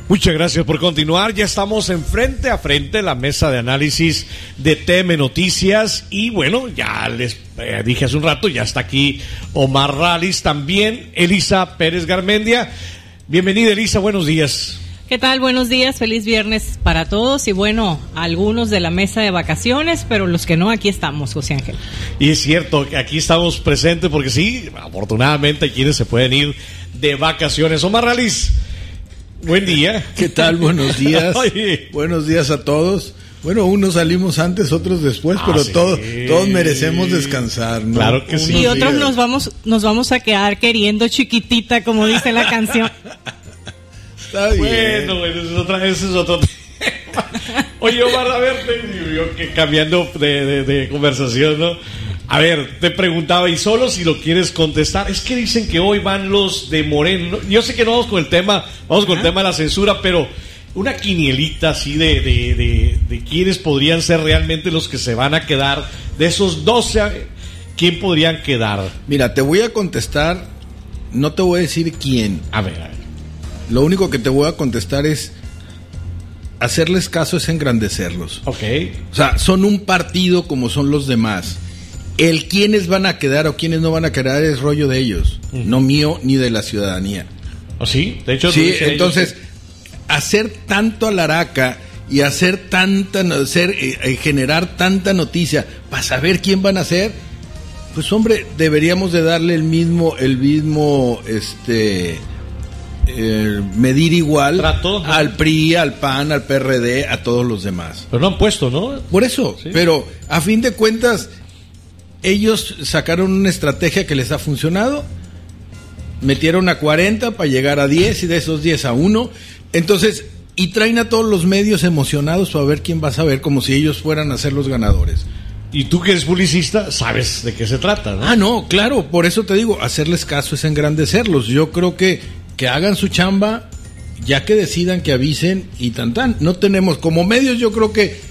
Muchas gracias por continuar. Ya estamos en frente a frente, la mesa de análisis de TM Noticias. Y bueno, ya les dije hace un rato, ya está aquí Omar Rallis, también Elisa Pérez Garmendia. Bienvenida, Elisa, buenos días. ¿Qué tal? Buenos días, feliz viernes para todos. Y bueno, algunos de la mesa de vacaciones, pero los que no, aquí estamos, José Ángel. Y es cierto, aquí estamos presentes porque sí, afortunadamente hay quienes se pueden ir de vacaciones. Omar Rallis, buen día. ¿Qué tal? Buenos días. Buenos días a todos. Bueno, unos salimos antes, otros después, pero sí, todos merecemos descansar, ¿no? Claro que sí. Y otros nos vamos a quedar queriendo chiquitita, como dice la canción. Está bien. Bueno, ese es otro tema. Oye, Omar, a ver, cambiando de conversación, ¿no? A ver, te preguntaba, y solo si lo quieres contestar, es que dicen que hoy van los de Moreno. Yo sé que no vamos con el tema, con el tema de la censura, pero una quinielita así de quiénes podrían ser realmente los que se van a quedar, de esos 12, ¿quién podrían quedar? Mira, te voy a contestar, no te voy a decir quién. A ver. Lo único que te voy a contestar es hacerles caso, es engrandecerlos. Ok. O sea, son un partido como son los demás. El quiénes van a quedar o quiénes no van a quedar es rollo de ellos, no mío ni de la ciudadanía. ¿Oh, sí? De hecho, sí, entonces, hacer tanto alaraca y generar tanta noticia para saber quién van a ser, pues hombre, deberíamos de darle el mismo medir igual trato, ¿no? Al PRI, al PAN, al PRD, a todos los demás. Pero no han puesto, ¿no? Por eso, sí. Pero a fin de cuentas, ellos sacaron una estrategia que les ha funcionado, metieron a 40 para llegar a 10 y de esos 10 a 1, entonces, y traen a todos los medios emocionados para ver quién va a saber, como si ellos fueran a ser los ganadores. Y tú que eres publicista, sabes de qué se trata, ¿no? Ah, no, claro, por eso te digo, hacerles caso es engrandecerlos. Yo creo que hagan su chamba, ya que decidan, que avisen y tan. No tenemos, como medios yo creo que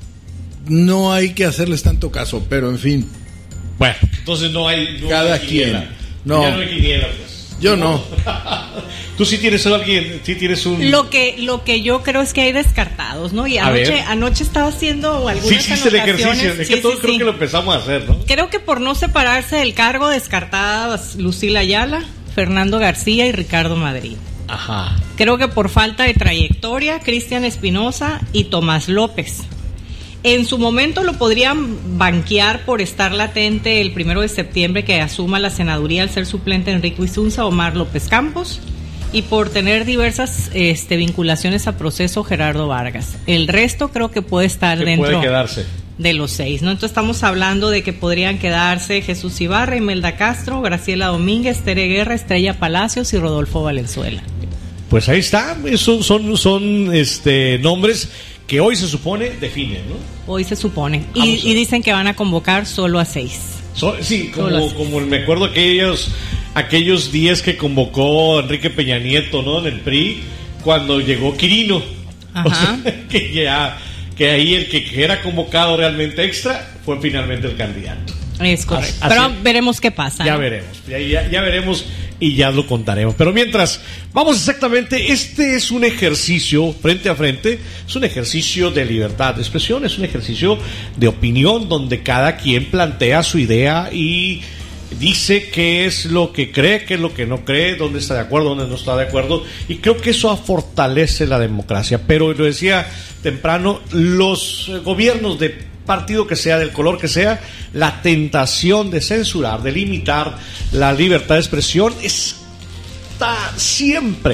no hay que hacerles tanto caso, pero en fin. Bueno, entonces no hay cada hay quiniela. quien. No. Ya no hay quiniela, pues. Yo no. Tú sí tienes alguien, sí tienes un... Lo que yo creo es que hay descartados, ¿no? Y anoche estaba haciendo algunas anotaciones. El ejercicio, es que todos creo que lo empezamos a hacer, ¿no? Creo que por no separarse del cargo, descartadas Lucila Ayala, Fernando García y Ricardo Madrid. Ajá. Creo que por falta de trayectoria, Cristian Espinosa y Tomás López. En su momento lo podrían banquear por estar latente el 1 de septiembre que asuma la senaduría al ser suplente Enrique Isunza, Omar López Campos, y por tener diversas vinculaciones a proceso Gerardo Vargas. El resto creo que puede estar dentro de los 6, ¿no? Entonces estamos hablando de que podrían quedarse Jesús Ibarra, Imelda Castro, Graciela Domínguez, Tere Guerra, Estrella Palacios y Rodolfo Valenzuela. Pues ahí está, esos son nombres que hoy se supone definen, ¿no? Hoy se supone. Y dicen que van a convocar solo a 6. Sí, como me acuerdo aquellos días que convocó Enrique Peña Nieto, ¿no? En el PRI, cuando llegó Quirino. Ajá. O sea, que ahí el que era convocado realmente extra fue finalmente el candidato. Es correcto. Pero veremos qué pasa. Ya veremos. Ya veremos y ya lo contaremos. Pero mientras, vamos exactamente, este es un ejercicio frente a frente, es un ejercicio de libertad de expresión, es un ejercicio de opinión donde cada quien plantea su idea y dice qué es lo que cree, qué es lo que no cree, dónde está de acuerdo, dónde no está de acuerdo, y creo que eso fortalece la democracia. Pero lo decía temprano, los gobiernos de partido que sea, del color que sea, la tentación de censurar, de limitar la libertad de expresión está siempre,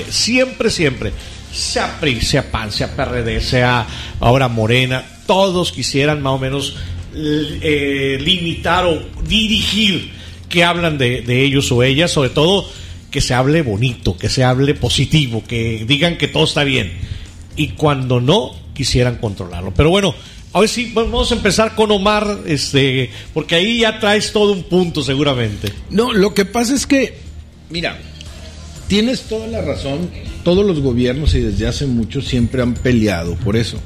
sea PRI, sea PAN, sea PRD, sea ahora Morena, todos quisieran más o menos limitar o dirigir que hablan de ellos o ellas, sobre todo que se hable bonito, que se hable positivo, que digan que todo está bien, y cuando no, quisieran controlarlo. Pero bueno, a ver si vamos a empezar con Omar, porque ahí ya traes todo un punto seguramente. No, lo que pasa es que, mira, tienes toda la razón, todos los gobiernos y desde hace mucho siempre han peleado por eso.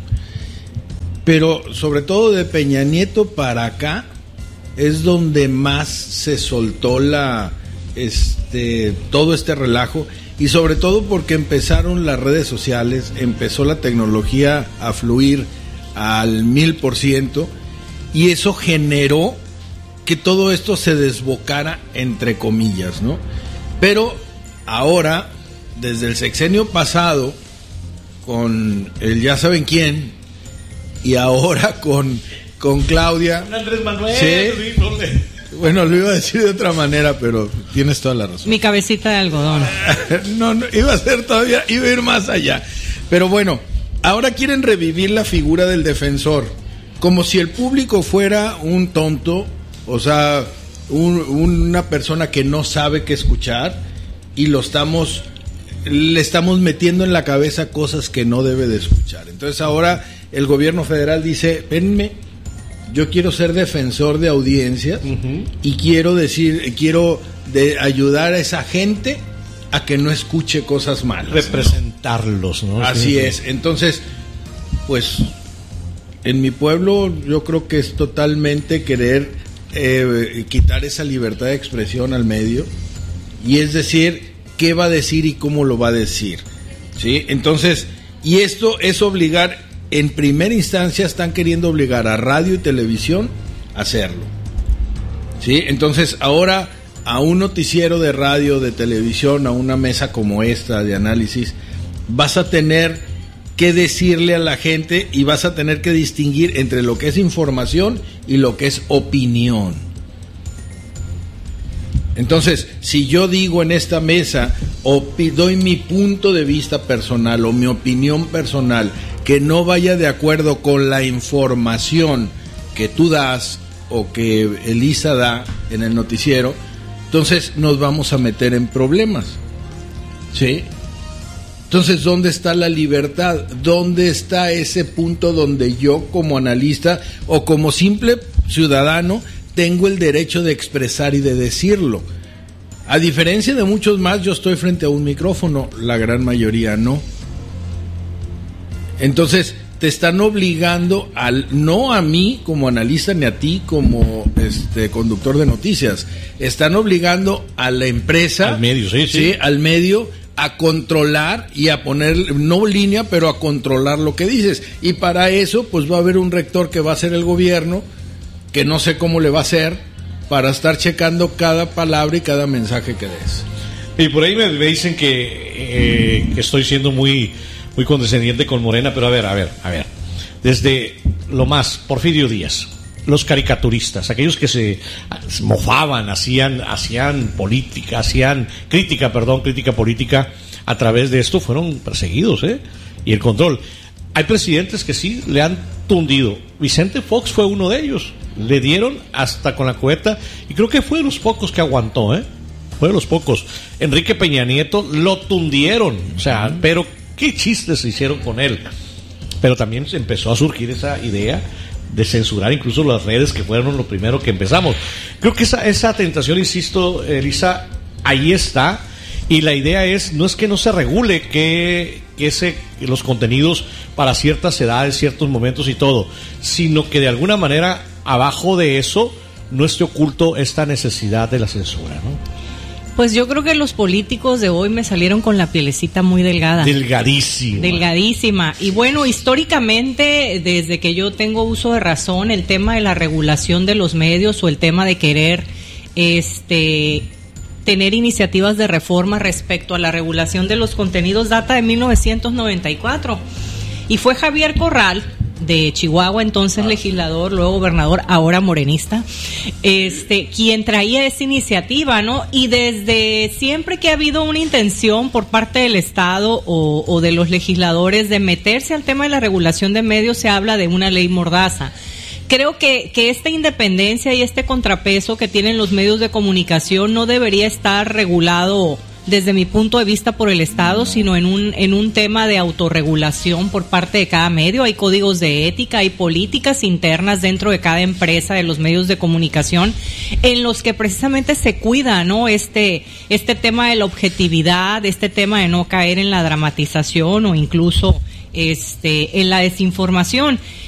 Pero sobre todo de Peña Nieto para acá es donde más se soltó todo este relajo y sobre todo porque empezaron las redes sociales, empezó la tecnología a fluir al 1000%, y eso generó que todo esto se desbocara, entre comillas, ¿no? Pero ahora, desde el sexenio pasado, con el ya saben quién, y ahora con Claudia. Andrés Manuel. Sí. Bueno, lo iba a decir de otra manera, pero tienes toda la razón. Mi cabecita de algodón. No, iba a ser todavía, iba a ir más allá. Pero bueno, ahora quieren revivir la figura del defensor, como si el público fuera un tonto, o sea, una persona que no sabe qué escuchar, y le estamos metiendo en la cabeza cosas que no debe de escuchar. Entonces ahora el gobierno federal dice, venme, yo quiero ser defensor de audiencias, y quiero ayudar a esa gente a que no escuche cosas malas. Representarlos, ¿no? Así sí. Es. Entonces, pues, en mi pueblo yo creo que es totalmente querer quitar esa libertad de expresión al medio, y es decir, qué va a decir y cómo lo va a decir, ¿sí? Entonces, y esto es obligar, en primera instancia están queriendo obligar a radio y televisión a hacerlo, ¿sí? Entonces ahora a un noticiero de radio, de televisión, a una mesa como esta de análisis, vas a tener que decirle a la gente y vas a tener que distinguir entre lo que es información y lo que es opinión. Entonces, si yo digo en esta mesa o doy mi punto de vista personal o mi opinión personal que no vaya de acuerdo con la información que tú das o que Elisa da en el noticiero, entonces nos vamos a meter en problemas, ¿sí? Entonces, ¿dónde está la libertad? ¿Dónde está ese punto donde yo como analista o como simple ciudadano tengo el derecho de expresar y de decirlo? A diferencia de muchos más, yo estoy frente a un micrófono, la gran mayoría no. Entonces, te están obligando no a mí como analista ni a ti como conductor de noticias, están obligando a la empresa, al medio, sí, al medio, a controlar y a poner, no línea, pero a controlar lo que dices. Y para eso, pues va a haber un rector que va a ser el gobierno, que no sé cómo le va a hacer, para estar checando cada palabra y cada mensaje que des. Y por ahí me dicen que estoy siendo muy condescendiente con Morena, pero a ver. Desde lo más, Porfirio Díaz, los caricaturistas, aquellos que se mofaban, hacían crítica política a través de esto, fueron perseguidos, y el control. Hay presidentes que sí le han tundido. Vicente Fox fue uno de ellos. Le dieron hasta con la cubeta, y creo que fue de los pocos que aguantó, fue de los pocos. Enrique Peña Nieto lo tundieron, o sea, pero qué chistes se hicieron con él. Pero también se empezó a surgir esa idea de censurar incluso las redes, que fueron lo primero que empezamos. Creo que esa tentación, insisto, Elisa, ahí está, y la idea no es que no se regule que los contenidos para ciertas edades, ciertos momentos y todo, sino que de alguna manera abajo de eso no esté oculto esta necesidad de la censura, ¿no? Pues yo creo que los políticos de hoy me salieron con la pielecita muy delgada. Delgadísima. Y bueno, históricamente, desde que yo tengo uso de razón, el tema de la regulación de los medios o el tema de querer tener iniciativas de reforma respecto a la regulación de los contenidos data de 1994. Y fue Javier Corral, de Chihuahua, entonces legislador, luego gobernador, ahora morenista, quien traía esa iniciativa, ¿no? Y desde siempre que ha habido una intención por parte del Estado o de los legisladores de meterse al tema de la regulación de medios, se habla de una ley mordaza. Creo que esta independencia y este contrapeso que tienen los medios de comunicación no debería estar regulado desde mi punto de vista por el Estado, sino en un tema de autorregulación por parte de cada medio. Hay códigos de ética, hay políticas internas dentro de cada empresa de los medios de comunicación en los que precisamente se cuida, ¿no? Este tema de la objetividad, este tema de no caer en la dramatización o incluso en la desinformación.